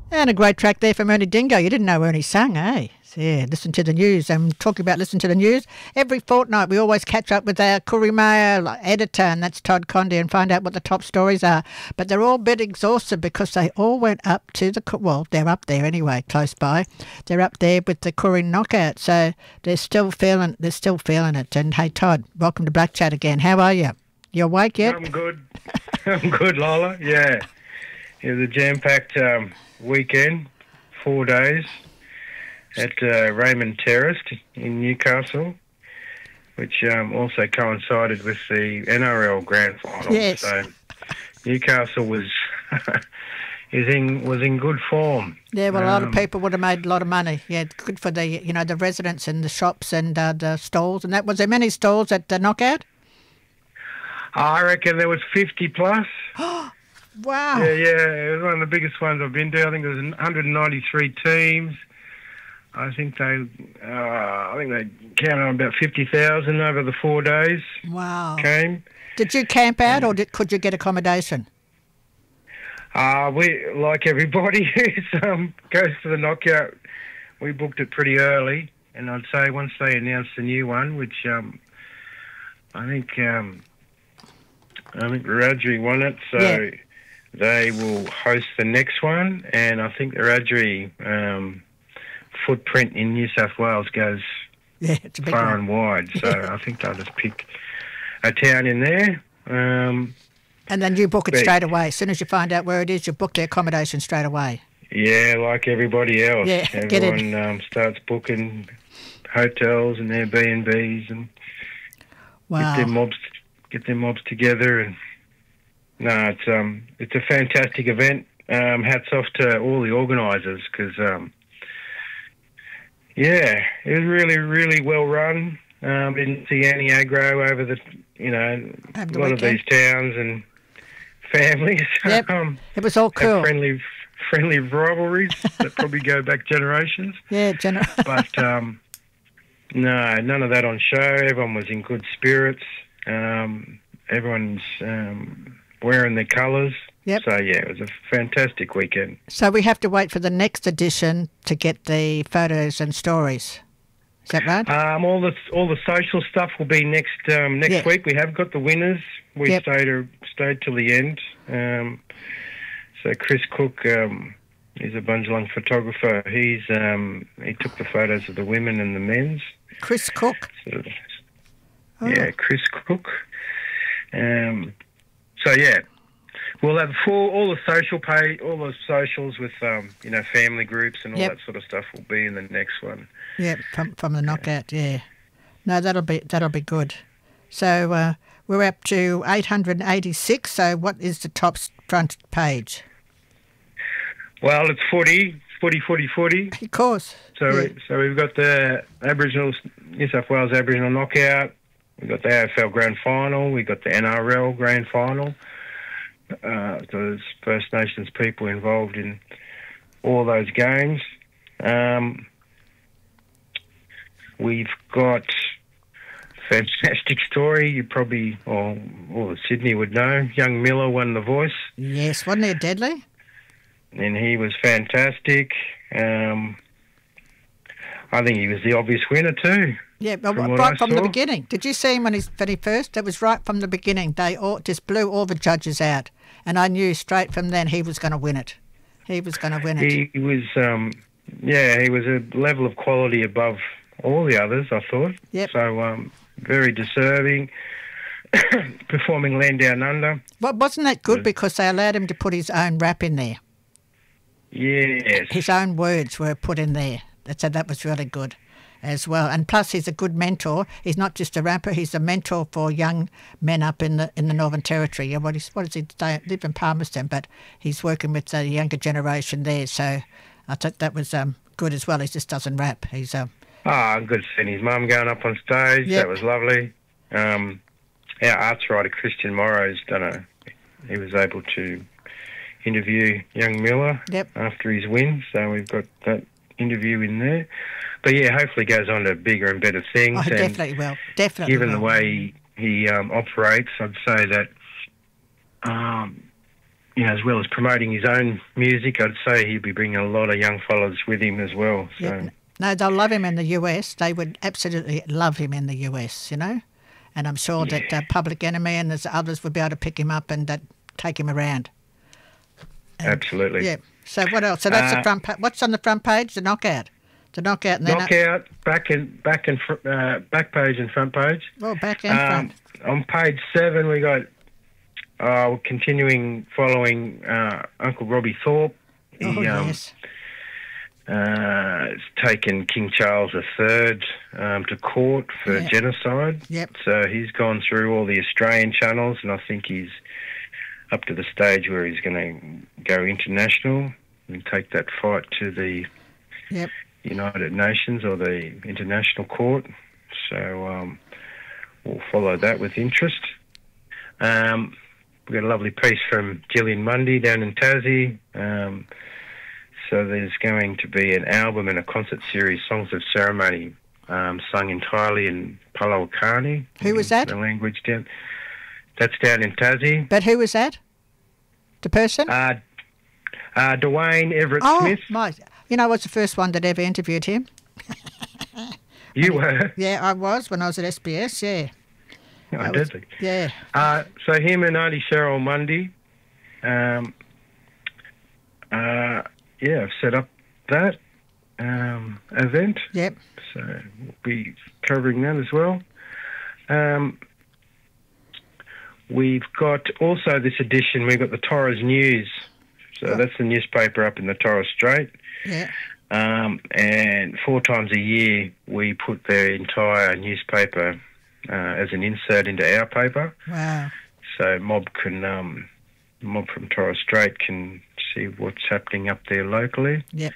And a great track there from Ernie Dingo. You didn't know Ernie sang, eh? So, yeah, listen to the news. And talking about listen to the news, every fortnight we always catch up with our Koori Mail editor, and that's Todd Condy, and find out what the top stories are. But they're all a bit exhausted because they all went up to well, they're up there anyway, close by. They're up there with the Koori Knockout, so they're still feeling it. And hey, Todd, welcome to Black Chat again. How are you? You awake yet? I'm good. I'm good, Lola. Yeah. It was a jam-packed weekend, 4 days at Raymond Terrace in Newcastle, which also coincided with the NRL Grand Final. Yes. So Newcastle was was in good form. Yeah, well, a lot of people would have made a lot of money. Yeah, good for the the residents and the shops and the stalls. And was there many stalls at the Knockout? I reckon there was 50 plus. Wow. Yeah, it was one of the biggest ones I've been to. I think there was 193 teams. I think they counted on about 50,000 over the 4 days. Wow. Came. Did you camp out or could you get accommodation? We, like everybody who goes to the Knockout, we booked it pretty early. And I'd say once they announced the new one, which I think Wiradjuri won it, so... Yeah. They will host the next one, and I think the Wiradjuri footprint in New South Wales goes far and wide. So I think they'll just pick a town in there. And then you book it straight away. As soon as you find out where it is, you book the accommodation straight away. Yeah, like everybody else. Yeah, everyone starts booking hotels and Airbnbs and get their mobs together and. No, it's a fantastic event. Hats off to all the organisers because, it was really, really well run. Didn't see any aggro over a lot of these towns and families. Yep. It was all cool. Friendly rivalries that probably go back generations. Yeah, But no, none of that on show. Everyone was in good spirits. Everyone's wearing their colours. Yep. So, yeah, it was a fantastic weekend. So we have to wait for the next edition to get the photos and stories. Is that right? All the social stuff will be next week. We have got the winners. We stayed till the end. So Chris Cook, he's a Bundjalung photographer. He took the photos of the women and the men's. Chris Cook? Yeah, Chris Cook. So yeah, we'll have all the socials with family groups and all that sort of stuff will be in the next one. Yeah, from the Knockout. Yeah, no, that'll be good. So we're up to 886. So what is the top front page? Well, it's footy. Of course. So we've got the New South Wales Aboriginal Knockout. We've got the AFL Grand Final. We've got the NRL Grand Final. So there's First Nations people involved in all those games. We've got a fantastic story. You probably, or Sydney would know. Young Miller won The Voice. Yes, wasn't he deadly? And he was fantastic. I think he was the obvious winner too. Yeah, right from the beginning. Did you see him when he first? That was right from the beginning. They all just blew all the judges out, and I knew straight from then he was going to win it. He was going to win it. He was, he was a level of quality above all the others, I thought. Yep. So very deserving, performing Land Down Under. But wasn't that good because they allowed him to put his own rap in there? Yes. His own words were put in there. So that was really good as well. And plus he's a good mentor. He's not just a rapper, he's a mentor for young men up in the Northern Territory. What does he say? Live in Palmerston, but he's working with the younger generation there. So I thought that was good as well. He just doesn't rap. He's good seeing his mum going up on stage. Yep. That was lovely. Our arts writer Christian Morrow's he was able to interview young Miller after his win. So we've got that interview in there. But yeah, hopefully goes on to bigger and better things. Oh, definitely will. Definitely given will. the way he operates, I'd say that as well as promoting his own music, I'd say he'd be bringing a lot of young fellas with him as well. So. Yep. No, they'll love him in the US. They would absolutely love him in the US, you know. And I'm sure that Public Enemy and there's others would be able to pick him up and take him around. And, absolutely. Yeah. So what else? So that's the front page. What's on the front page? The knockout. The knockout. And then knockout, back page and front page. Oh, back and front. On page 7, we got continuing following Uncle Robbie Thorpe. Yes. It's taken King Charles III to court for genocide. Yep. So he's gone through all the Australian channels, and I think he's up to the stage where he's going to go international and take that fight to the United Nations or the International Court. So we'll follow that with interest. We've got a lovely piece from Gillian Mundy down in Tassie. So there's going to be an album and a concert series, Songs of Ceremony, sung entirely in Palawakani. Who was that? The language down. That's down in Tassie. But who was that? The person? Dwayne Everett Smith. Oh, you know, I was the first one that ever interviewed him. You were? Yeah, I was when I was at SBS, yeah. Oh, did you? Yeah. So him and Auntie Cheryl Mundy, I've set up that event. Yep. So we'll be covering that as well. We've got also this edition, we've got the Torres News. So that's the newspaper up in the Torres Strait. Yeah. And 4 times a year we put their entire newspaper as an insert into our paper. Wow. So mob from Torres Strait can see what's happening up there locally. Yep.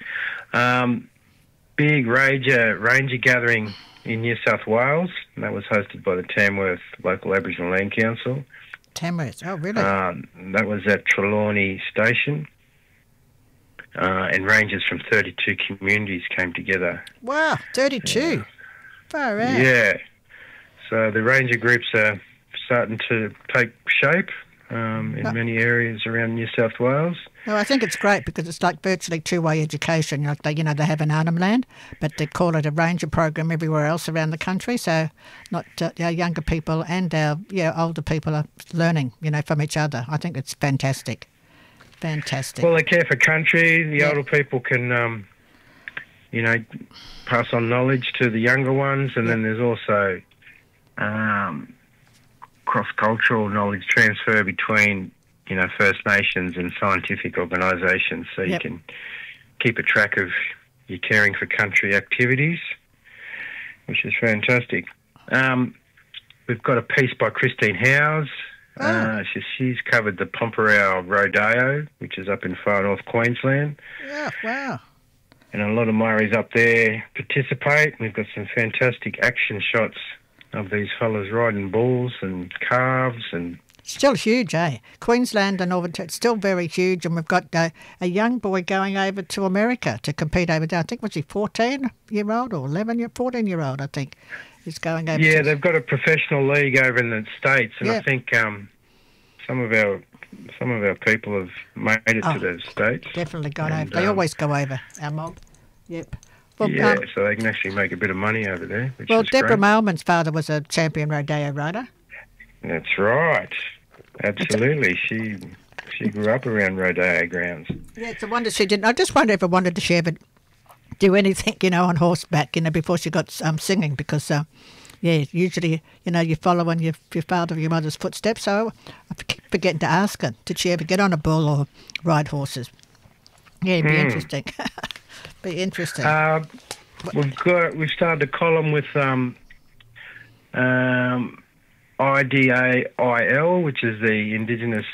Big ranger gathering in New South Wales, and that was hosted by the Tamworth Local Aboriginal Land Council. Tamworth, oh really? That was at Trelawney Station. And rangers from 32 communities came together. Wow, 32? Far out. Yeah. So the ranger groups are starting to take shape in many areas around New South Wales. No, I think it's great because it's like virtually two-way education. Like they have an Arnhem Land, but they call it a ranger program everywhere else around the country. So, not our younger people and our older people are learning, from each other. I think it's fantastic. Fantastic. Well, they care for country. The older people can, pass on knowledge to the younger ones, and then there's also cross-cultural knowledge transfer between First Nations and scientific organisations, so you can keep a track of your caring for country activities, which is fantastic. We've got a piece by Christine Howes. She's covered the Pomperau Rodeo, which is up in far north Queensland. Yeah, wow. And a lot of Maoris up there participate. We've got some fantastic action shots of these fellas riding bulls and calves and... Still huge, eh? Queensland and all, it's still very huge, and we've got a young boy going over to America to compete over there. I think, was he 14-year-old or 14-year-old, I think, is going over. Yeah, they've got a professional league over in the States, and I think some of our people have made it to the States. Definitely gone over. They always go over, our mob. Yep. Well, so they can actually make a bit of money over there, which well, is Deborah great. Mailman's father was a champion rodeo rider. That's right. Absolutely. She grew up around rodeo grounds. Yeah, it's a wonder she didn't. I just wonder if I wanted to she ever do anything, on horseback, before she got singing, because, usually, you're following your father or your mother's footsteps. So I keep forgetting to ask her, did she ever get on a bull or ride horses? Yeah, it'd be interesting. Be interesting. We've started a column with IDAIL, which is the Indigenous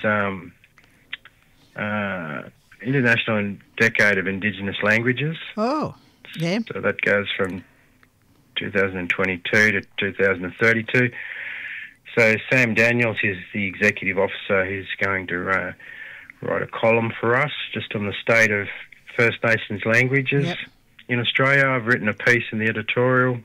International Decade of Indigenous Languages. Oh, yeah. So that goes from 2022 to 2032. So Sam Daniels is the executive officer. He's going to write a column for us just on the state of First Nations languages in Australia. I've written a piece in the editorial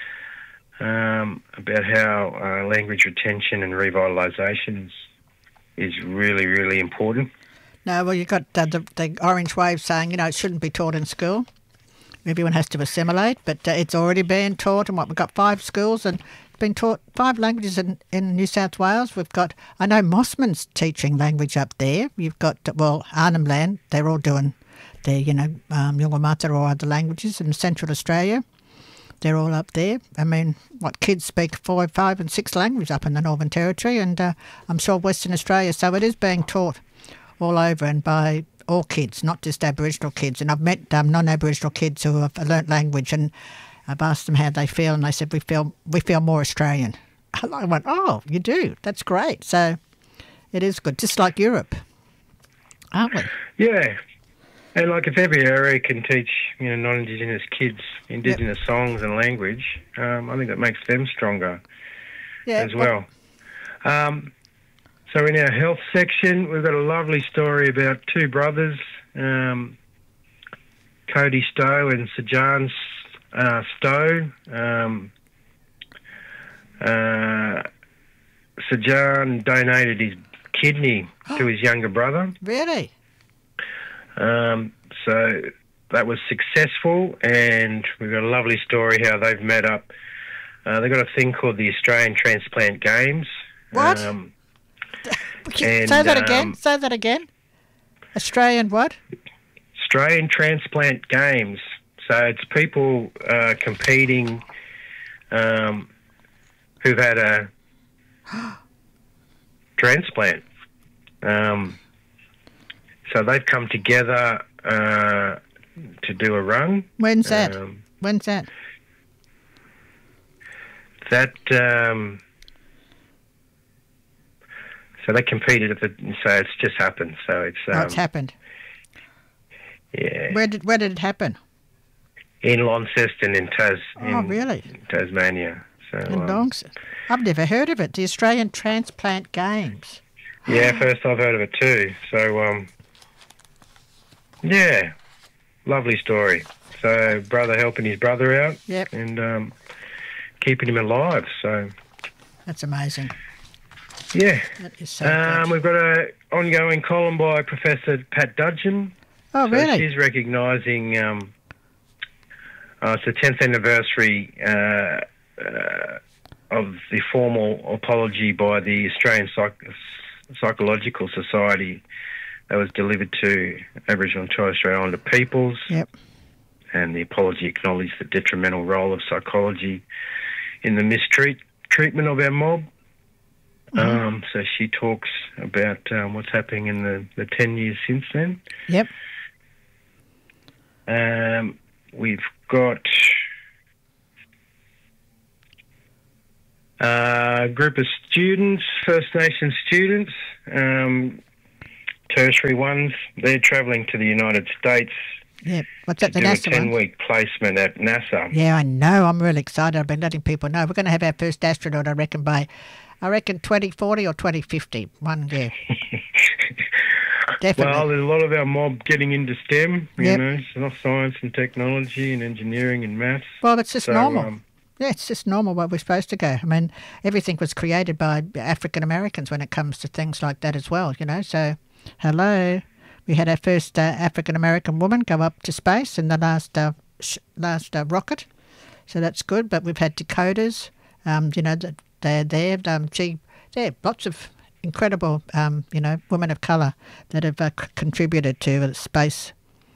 about how language retention and revitalisation is really, really important. No, well, you've got the Orange Wave saying, it shouldn't be taught in school. Everyone has to assimilate, but it's already being taught. And we've got 5 schools and it's been taught 5 languages in New South Wales. We've got, I know Mossman's teaching language up there. You've got, Arnhem Land, they're all doing their, Yungamata or other languages in Central Australia. They're all up there. I mean, kids speak 4, 5 and 6 languages up in the Northern Territory, and I'm sure Western Australia. So it is being taught all over and by all kids, not just Aboriginal kids. And I've met non-Aboriginal kids who have learnt language, and I've asked them how they feel, and they said, we feel more Australian. I went, oh, you do? That's great. So it is good, just like Europe, aren't we? Yeah. And if every area can teach, non-Indigenous kids Indigenous songs and language, I think that makes them stronger as well. So in our health section, we've got a lovely story about 2 brothers, Cody Stowe and Sajan Stowe. Sajan donated his kidney to his younger brother. Really? So that was successful, and we've got a lovely story how they've met up. They've got a thing called the Australian Transplant Games. What? Say that again. Australian what? Australian Transplant Games. So it's people competing who've had a transplant. So they've come together to do a run. When's that? So they competed so it's just happened. So it's it's happened. Yeah. Where did it happen? In Launceston in really? Tasmania. So in Launceston. I've never heard of it. The Australian Transplant Games. Yeah, first I've heard of it too. So yeah, lovely story. So brother helping his brother out. Yep. And keeping him alive. So that's amazing. Yeah. That is so good. We've got an ongoing column by Professor Pat Dudgeon. Oh, really? She's recognising it's the 10th anniversary of the formal apology by the Australian Psychological Society that was delivered to Aboriginal and Torres Strait Islander peoples. Yep. And the apology acknowledged the detrimental role of psychology in the mistreatment of our mob. Mm-hmm. So she talks about what's happening in the 10 years since then. Yep. We've got a group of students, First Nation students, tertiary ones. They're travelling to the United States. Yeah, what's that, the NASA one? A 10-week placement at NASA. Yeah, I know. I'm really excited. I've been letting people know. We're going to have our first astronaut, I reckon, by 2040 or 2050. One year. Definitely. Well, there's a lot of our mob getting into STEM, Yep. science and technology and engineering and maths. Well, it's just normal. Yeah, it's just normal where we're supposed to go. I mean, everything was created by African Americans when it comes to things like that as well, So, hello. We had our first African American woman go up to space in the last rocket, so that's good. But we've had Dakotans, they're there. There are lots of incredible, women of colour that have contributed to the space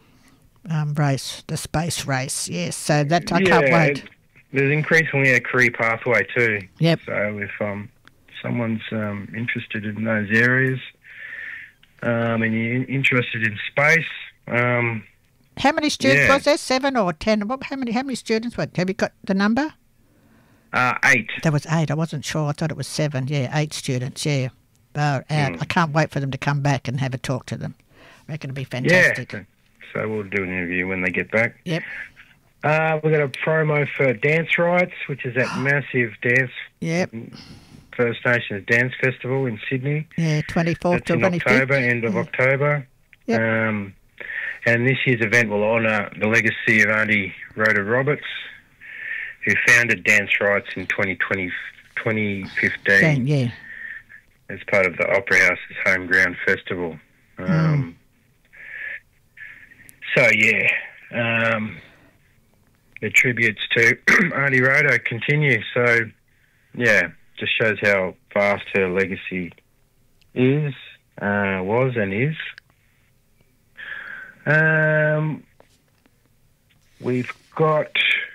race. Yes, so that I can't wait. There's increasingly a career pathway too. Yep. So if someone's interested in those areas. And you're interested in space. How many students was there? 7 or 10? How many students? Have you got the number? 8. There was 8. I wasn't sure. I thought it was 7. Yeah, 8 students. Yeah, out. I can't wait for them to come back and have a talk to them. I reckon it'll be fantastic. Yeah. So we'll do an interview when they get back. Yep. We've got a promo for Dance Rights, which is that massive dance. Yep. First Nations Dance Festival in Sydney. Yeah, 24th to 25th. In October, end of October. Yep. And this year's event will honour the legacy of Auntie Rhoda Roberts, who founded Dance Rights in 2015 yeah. as part of the Opera House's Home Ground Festival. So yeah, the tributes to Auntie Rhodo continue. So yeah, just shows how vast her legacy is, was, and is. We've got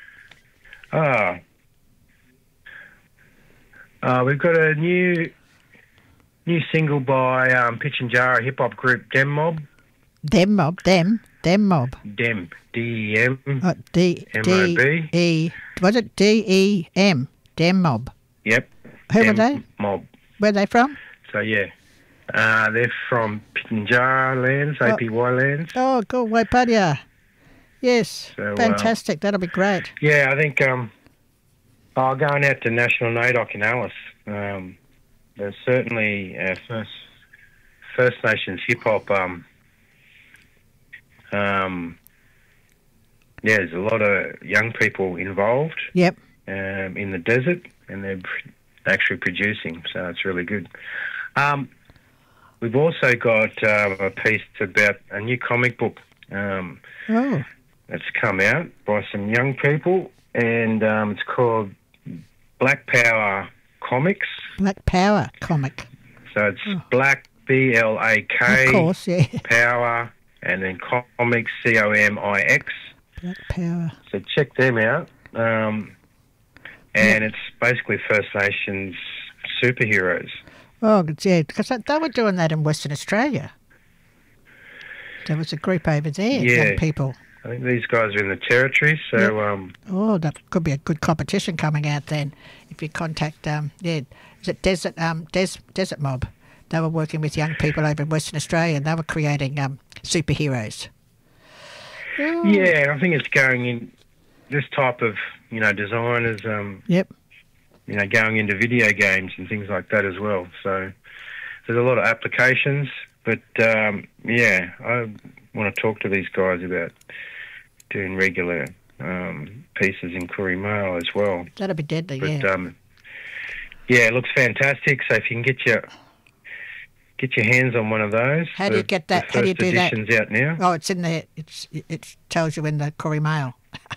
we've got a new single by Pitch and Jar hip hop group Dem Mob. Dem Mob. Dem D-E-M. D-E-M-M-O-B. Was it D-E-M? Dem Mob. Yep. Who Dem were they? Mob. Where are they from? So yeah, they're from Pitch and Jar lands, APY lands. Oh, good. Waipadia. Yes. So, fantastic. That'll be great. Yeah, I think going out to National NAIDOC in Alice. There's certainly First Nations hip hop. There's a lot of young people involved. Yep. In the desert, and they're actually producing, so it's really good. We've also got a piece about a new comic book that's come out by some young people, and it's called Black Power Comics. Black Power comic. So it's Black, B-L-A-K, of course, yeah. Power, and then Comics, C-O-M-I-X. Black Power. So check them out. And it's basically First Nations superheroes. Oh, yeah, because they were doing that in Western Australia. There was a group over there, young people. I think these guys are in the Territory, so... oh, that could be a good competition coming out then. If you contact, is it Desert Mob? They were working with young people over in Western Australia, and they were creating superheroes. Oh. Yeah, I think it's going in this type of, designers, yep. Going into video games and things like that as well. So there's a lot of applications, but I want to talk to these guys about doing regular pieces in Koori Mail as well. That'd be deadly, but, yeah. It looks fantastic. So if you can get your hands on one of those. How do you get that? How do you do that? The first edition's out now. Oh, it's in there. It tells you in the Koori Mail.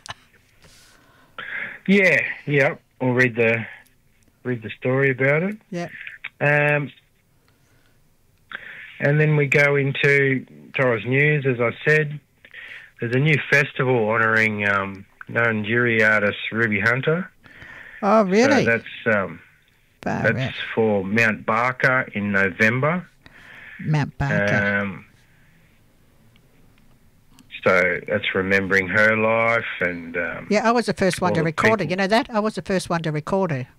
Yeah. I'll read the story about it. Yeah. And then we go into Torres News, as I said. There's a new festival honouring known jury artist Ruby Hunter. Oh, really? So that's for Mount Barker in November. Mount Barker. So that's remembering her life and... yeah, I was the first one to record her. You know that? I was the first one to record her.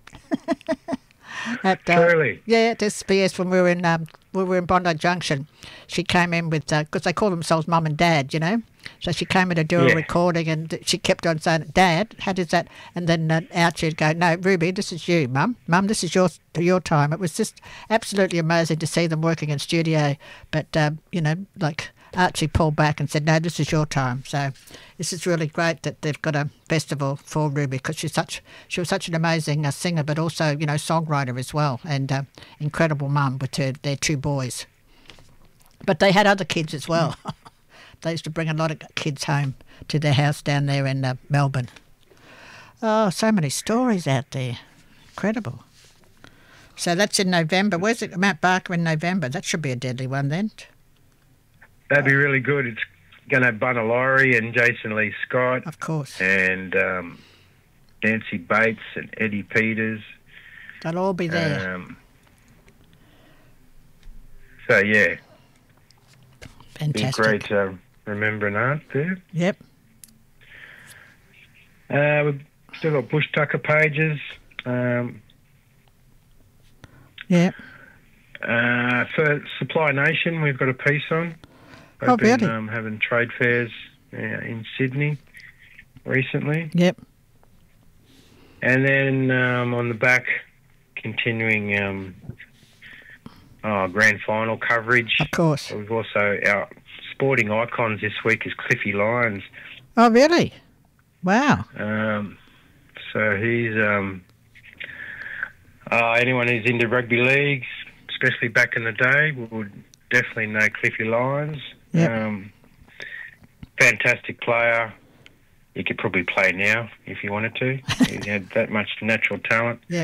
Really? Yeah, at SBS when we were in Bondi Junction. She came in with, because they call themselves Mum and Dad, So she came in to do a recording, and she kept on saying, Dad, how does that? And then out she'd go, no, Ruby, this is you, Mum. Mum, this is your time. It was just absolutely amazing to see them working in studio. But, Archie pulled back and said, no, this is your time. So this is really great that they've got a festival for Ruby, because she was such an amazing singer, but also, songwriter as well, and incredible mum with their two boys. But they had other kids as well. They used to bring a lot of kids home to their house down there in Melbourne. Oh, so many stories out there. Incredible. So that's in November. Where's it? Mount Barker in November. That should be a deadly one then. That'd be really good. It's going to have Bunna Laurie and Jason Lee Scott. Of course. And Nancy Bates and Eddie Peters. They'll all be there. So, yeah. Fantastic. Be great remembering aunt there. Yep. We've still got Bush Tucker pages. Yeah. For Supply Nation, we've got a piece on. They've been having trade fairs in Sydney recently. Yep. And then on the back, continuing grand final coverage. Of course. We've also, our sporting icons this week is Cliffy Lyons. Oh, really? Wow. So he's anyone who's into rugby leagues, especially back in the day, would definitely know Cliffy Lyons. Yep. fantastic player. He could probably play now if he wanted to. He had that much natural talent. Yep.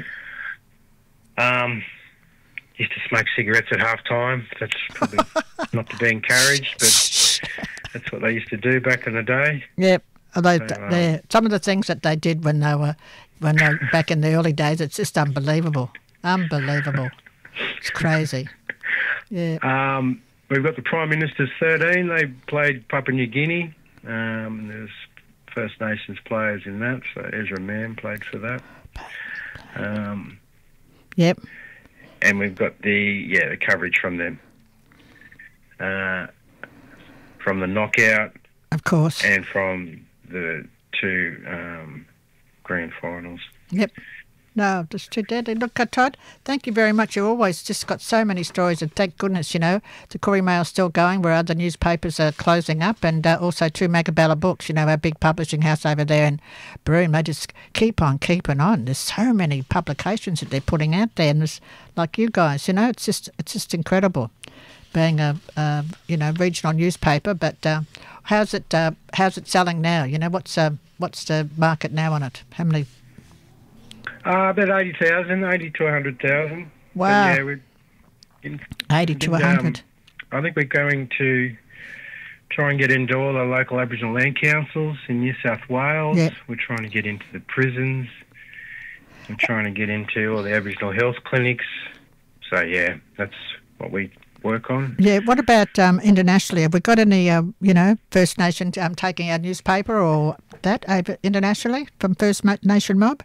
Used to smoke cigarettes at half time. That's probably not to be encouraged, but that's what they used to do back in the day. Yep. Some of the things that they did when they were back in the early days, it's just unbelievable. Unbelievable. It's crazy. Yeah. We've got the Prime Minister's 13. They played Papua New Guinea. There's First Nations players in that, so Ezra Mann played for that. Yep. And we've got the coverage from them, from the knockout, of course, and from the two grand finals. Yep. No, just too deadly. Look, Todd, thank you very much. You've always just got so many stories, and thank goodness, the Koori Mail's still going, where other newspapers are closing up, and also 2 Magabala Books, our big publishing house over there in Broome. They just keep on keeping on. There's so many publications that they're putting out there, and there's, like you guys, it's just incredible being a regional newspaper. But how's it selling now? What's the market now on it? How many? About 80,000, 80 to 100,000. Wow. Yeah, 80 to 100. I think we're going to try and get into all the local Aboriginal land councils in New South Wales. Yep. We're trying to get into the prisons. We're trying to get into all the Aboriginal health clinics. So, yeah, that's what we work on. Yeah, what about internationally? Have we got any, First Nation taking our newspaper or that over internationally from First Nation Mob?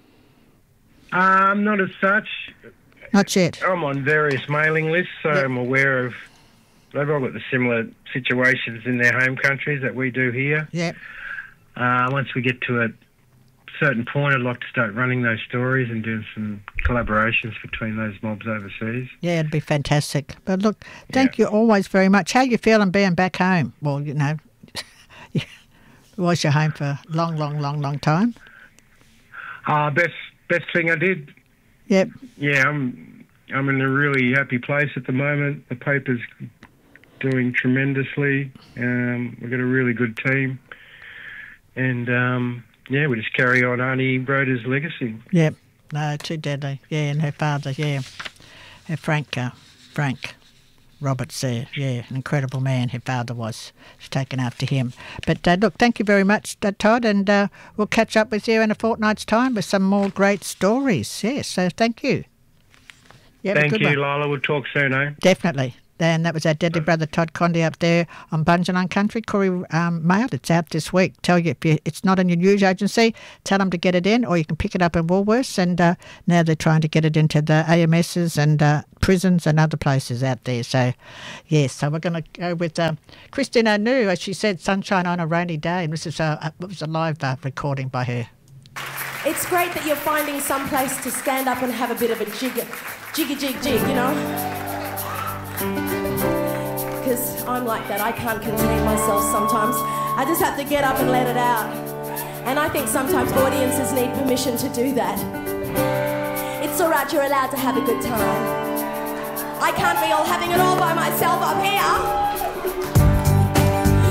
Not as such. Not yet. I'm on various mailing lists, so I'm aware of. They've all got the similar situations in their home countries that we do here. Yep. Once we get to a certain point, I'd like to start running those stories and doing some collaborations between those mobs overseas. Yeah, it'd be fantastic. But look, thank you always very much. How you feeling being back home? Well, it was your home for a long time. Best thing I did. Yep. Yeah, I'm in a really happy place at the moment. The paper's doing tremendously. We've got a really good team. And, we just carry on Auntie Broder's legacy. Yep. No, too deadly. Yeah, and her father, her Frank Roberts there. Yeah, an incredible man her father was. She's taken after him. But look, thank you very much, Todd, and we'll catch up with you in a fortnight's time with some more great stories. Yes, so thank you. Thank you, Lola. We'll talk soon, eh? Definitely. And that was our deadly brother Todd Condie up there on Bunjalung Country, Koori Mail. It's out this week. Tell you, if it's not in your news agency, tell them to get it in, or you can pick it up in Woolworths. And now they're trying to get it into the AMSs and prisons and other places out there. So, yes, so we're going to go with Christine Anu, as she said, sunshine on a rainy day. And this is was a live recording by her. It's great that you're finding some place to stand up and have a bit of a jig, because I'm like that. I can't contain myself sometimes. I just have to get up and let it out. And I think sometimes audiences need permission to do that. It's all right, you're allowed to have a good time. I can't be all having it all by myself up here.